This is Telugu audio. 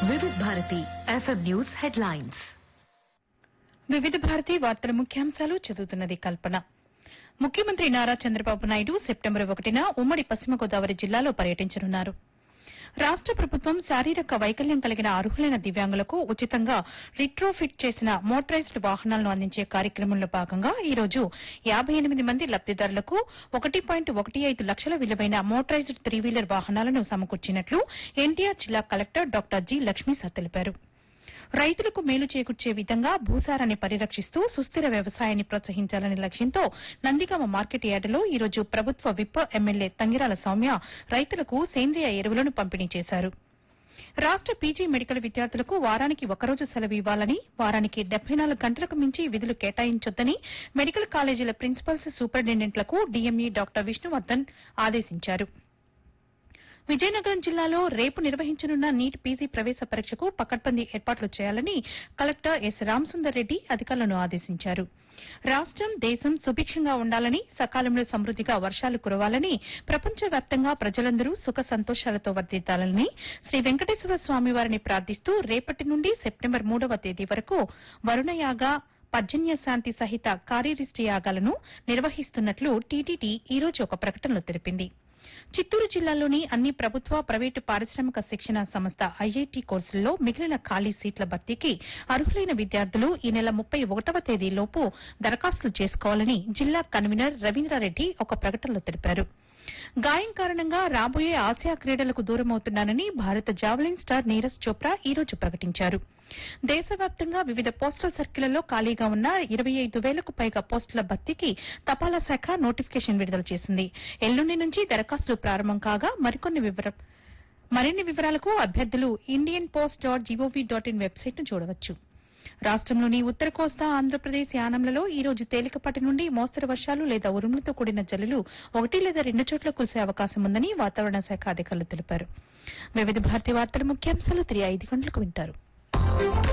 వివిధ భారతి ఎఫ్ఎం న్యూస్ హెడ్లైన్స్. వివిధ భారతి వార్తల ముఖ్యాంశాలు చదువుతున్నది కల్పన. ముఖ్యమంత్రి నారా చంద్రబాబు నాయుడు సెప్టెంబర్ 1న ఉమ్మడి పశ్చిమ గోదావరి జిల్లాలో పర్యటించనున్నారు. రాష్ట ప్రభుత్వం శారీరక వైకల్యం కలిగిన అర్హులైన దివ్యాంగులకు ఉచితంగా రిట్రోఫిట్ చేసిన మోటరైజ్డ్ వాహనాలను అందించే కార్యక్రమంలో భాగంగా ఈ రోజు 58 మంది లబ్దిదారులకు 1.15 లక్షల విలువైన మోటరైజ్డ్ 3-వీలర్ వాహనాలను సమకూర్చినట్లు ఎన్టీఆర్ జిల్లా కలెక్టర్ డాక్టర్ జి లక్ష్మీసార్ తెలిపారు. రైతులకు మేలు చేకూర్చే విధంగా భూసారాన్ని పరిరక్షిస్తూ సుస్థిర వ్యవసాయాన్ని ప్రోత్సహించాలనే లక్ష్యంతో నందిగామ మార్కెట్ యార్డులో ఈ రోజు ప్రభుత్వ విప్ ఎమ్మెల్యే తంగిరాల సౌమ్య రైతులకు సేంద్రియ ఎరువులను పంపిణీ చేశారు. రాష్ట పీజీ మెడికల్ విద్యార్థులకు వారానికి ఒకరోజు సెలవు ఇవ్వాలని, వారానికి 74 గంటలకు మించి విధులు కేటాయించొద్దని మెడికల్ కాలేజీల ప్రిన్సిపల్స్, సూపరింటెండెంట్లకు డీఎంఈ డాక్టర్ విష్ణువర్ధన్ ఆదేశించారు. విజయనగరం జిల్లాలో రేపు నిర్వహించనున్న నీట్ పీజీ ప్రవేశ పరీక్షకు పకడ్బందీ ఏర్పాట్లు చేయాలని కలెక్టర్ ఎస్ రామసుందర్ రెడ్డి అధికారులను ఆదేశించారు. రాష్టం, దేశం సుభిక్షంగా ఉండాలని, సకాలంలో సమృద్దిగా వర్షాలు కురవాలని, ప్రపంచవ్యాప్తంగా ప్రజలందరూ సుఖ సంతోషాలతో వర్ధిల్లాలని శ్రీ వెంకటేశ్వర స్వామివారిని ప్రార్థిస్తూ రేపటి నుండి సెప్టెంబర్ 3వ తేదీ వరకు వరుణయాగ, పర్జన్య శాంతి సహిత కార్యరిష్టి యాగాలను నిర్వహిస్తున్నట్లు టీటీడీ ఈ రోజు ఒక ప్రకటనలో తెలిపింది. చిత్తూరు జిల్లాలోని అన్ని ప్రభుత్వ, ప్రైవేటు పారిశ్రామిక శిక్షణ సంస్థ ఐఐటీ కోర్సుల్లో మిగిలిన ఖాళీ సీట్ల భర్తీకి అర్హులైన విద్యార్థులు ఈ నెల 31వ తేదీలోపు దరఖాస్తులు చేసుకోవాలని జిల్లా కన్వీనర్ రవీంద్రారెడ్డి ఒక ప్రకటనలో తెలిపారు. గాయం కారణంగా రాబోయే ఆసియా క్రీడలకు దూరమవుతున్నానని భారత జావెలిన్ స్టార్ నీరజ్ చోప్రా ఈ రోజు ప్రకటించారు. దేశవ్యాప్తంగా వివిధ పోస్టల్ సర్కిళ్లలో ఖాళీగా ఉన్న 25,000కు పైగా పోస్టుల భర్తీకి తపాలా శాఖ నోటిఫికేషన్ విడుదల చేసింది. ఎల్లుండి నుంచి దరఖాస్తులు ప్రారంభం కాగా మరిన్ని వివరాలకు అభ్యర్థులు indianpost.gov.in వెబ్సైట్ను చూడవచ్చు. రాష్టంలోని ఉత్తర కోస్తా, ఆంధ్రప్రదేశ్, యానంలలో ఈ రోజు తేలికపాటి నుండి మోస్తరు వర్షాలు లేదా ఉరుములతో కూడిన జల్లులు 1 లేదా 2 చోట్ల కురిసే అవకాశం ఉందని వాతావరణ శాఖ అధికారులు తెలిపారు. వివిధ భారతి వార్తల ముఖ్యాంశాలు తిరిగి 5 గంటలకు వింటారు.